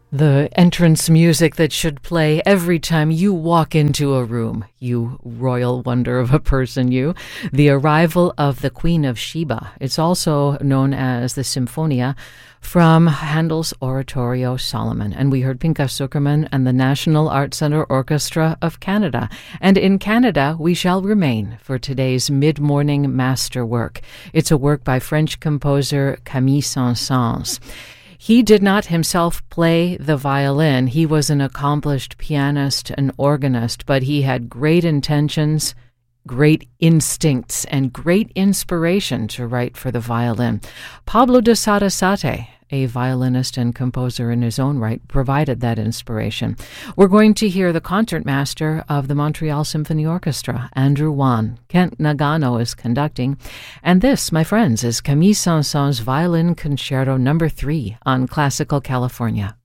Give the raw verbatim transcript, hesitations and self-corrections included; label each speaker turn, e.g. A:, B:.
A: The entrance music that should play every time you walk into a room, you royal wonder of a person, you. The Arrival of the Queen of Sheba. It's also known as the Symphonia from Handel's Oratorio Solomon. And we heard Pinchas Zukerman and the National Art Center Orchestra of Canada. And in Canada, we shall remain for today's mid-morning masterwork. It's a work by French composer Camille Saint-Saëns. He did not himself play the violin. He was an accomplished pianist and organist, but he had great intentions, great instincts, and great inspiration to write for the violin. Pablo de Sarasate, a violinist and composer in his own right, provided that inspiration. We're going to hear the concertmaster of the Montreal Symphony Orchestra, Andrew Wan. Kent Nagano is conducting. And this, my friends, is Camille Saint-Saëns' Violin Concerto Number three on Classical California.